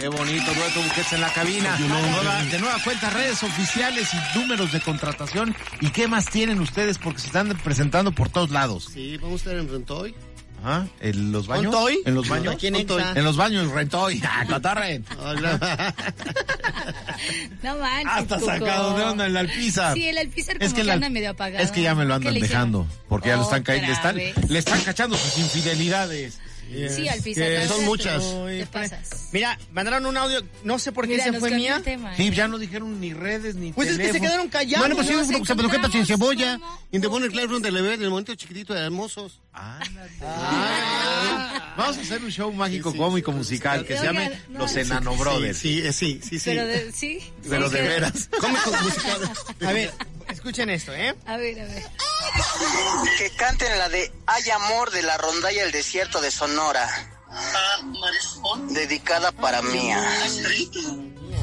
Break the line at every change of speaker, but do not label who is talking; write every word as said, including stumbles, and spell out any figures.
Qué bonito, Dueto Busquets en la cabina. De nueva, de nueva cuenta, redes oficiales y números de contratación. ¿Y qué más tienen ustedes? Porque se están presentando por todos lados.
Sí, vamos a estar en Rentoy.
Ajá, ¿en los baños?
¿Rentoy?
¿En los baños?
Aquí en Exa.
En los baños, Rentoy. ¡Ah, Cotarren!
No manches,
Hasta
Cuco.
sacado de onda el Alpizar.
Sí, el Alpizar como
es que,
que
la,
anda medio apagado.
Es que ya me lo
¿Qué
andan
le hicieron?
dejando. Porque ya lo están cayendo. Le están,
vez.
le están cachando sus infidelidades.
Sí, Alpizar.
que
la
son
verdad,
muchas.
Te pasas.
Mira, mandaron un audio, no sé por qué
Mira,
se
nos
fue
cambió
mía.
el tema, ¿eh?
Sí, ya no dijeron ni redes ni
Pues es
teléfono.
que se quedaron callados.
Bueno, pues sí,
nos
se produjeron sin
encontramos
cebolla.
como-
In the Bonnet Club de Lever, el momento chiquitito de hermosos.
Ándale. Ah. Vamos a hacer un show mágico,
Sí, sí.
cómico, musical, que se
Oigan,
llame
no,
Los
sí,
Enano
Sí,
Brothers.
sí, eh, sí, sí, sí.
Pero de, sí.
Pero
sí,
de
que-
veras.
Cómico musical.
A ver, escuchen esto, ¿eh?
A ver, a ver.
Que canten la de Hay Amor de la Rondalla del Desierto de Sonora. Dedicada para Mía.